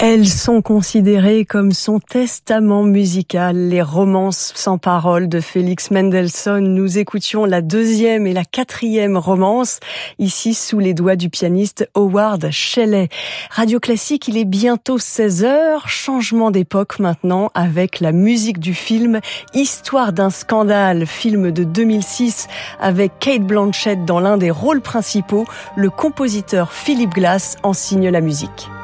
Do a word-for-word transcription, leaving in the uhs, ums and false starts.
Elles sont considérées comme son testament musical, les romances sans paroles de Félix Mendelssohn. Nous écoutions la deuxième et la quatrième romance, ici sous les doigts du pianiste Howard Shelley. Radio Classique, il est bientôt seize heures, changement d'époque maintenant avec la musique du film Histoire d'un scandale, film de deux mille six avec Cate Blanchett dans l'un des rôles principaux. Le compositeur Philip Glass en signe la musique.